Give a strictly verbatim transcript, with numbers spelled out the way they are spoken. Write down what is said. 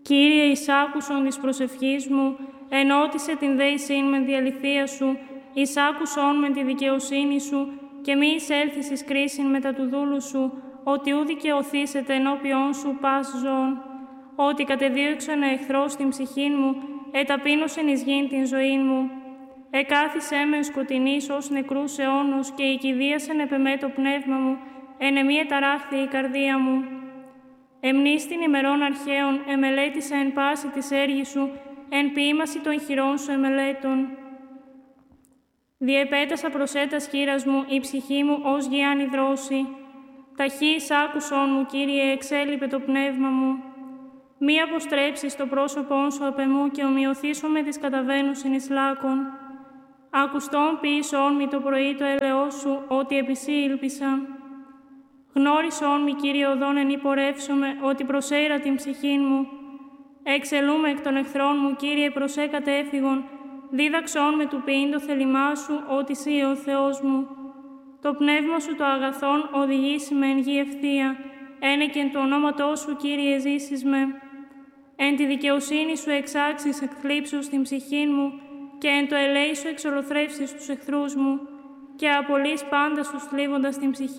Κύριε, εις άκουσον της προσευχής μου, ενώτισε την δέησήν με διαλυθία σου, εις άκουσον με τη δικαιοσύνη σου, και μη εισέλθεις εις κρίσιν μετά του δούλου σου, ότι ου δικαιωθήσετε ενώπιον σου πας ζώων. Ότι κατεδίωξαν ο εχθρός την ψυχήν μου, εταπείνωσεν εις γήν την ζωήν μου. Εκάθισέ με σκοτεινής ως νεκρούς αιώνος και οικηδίασεν επεμέ το πνεύμα μου, εν εμή εταράχθη η καρδία μου. Εμνίστην ημερών αρχαίων, εμελέτησα εν πάση της έργη σου, εν ποίημαση των χειρών σου εμελέτων. Διεπέτασα προσέτας χείρας μου, η ψυχή μου ως γιάννη δρόση. Ταχύς άκουσον μου, Κύριε, εξέλιπε το πνεύμα μου. Μη αποστρέψεις το πρόσωπόν σου απ' εμού και ομοιωθήσω με τις καταβαίνουσιν εις λάκων. Ακουστόν ποιήσον μη το πρωί το έλεος σου, ότι επί σύ ήλπισα. Γνώρισον μη, Κύριε, οδόν εν υπορεύσομαι, ότι προσέειρα την ψυχήν μου. Εξελούμε εκ των εχθρών μου, Κύριε, προσέ κατέφυγον. Δίδαξον με του ποιήν το θέλημά σου, ότι σύ ο Θεός μου. Το πνεύμα σου το αγαθόν οδηγήσει με εν γη ευθεία. Ένεκεν του ονόματός σου, Κύριε, ζήσεις με. Εν τη δικαιοσύνη σου εξάξεις εκθλίψους την ψυχήν μου και εν το ελέη σου εξολοθρεύσεις τους εχθρούς μου και απολύς πάντα στους θλίβοντας την ψυχή